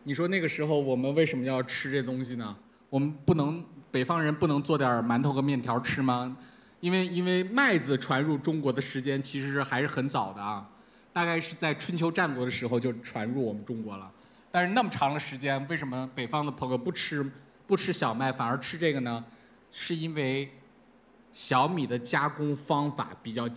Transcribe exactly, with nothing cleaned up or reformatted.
你说那个时候我们为什么要吃这东西呢？我们不能北方人不能做点馒头和面条吃吗？因为因为麦子传入中国的时间其实还是很早的啊，大概是在春秋战国的时候就传入我们中国了。但是那么长的时间，为什么北方的朋友不吃不吃小麦，反而吃这个呢？是因为小米的加工方法比较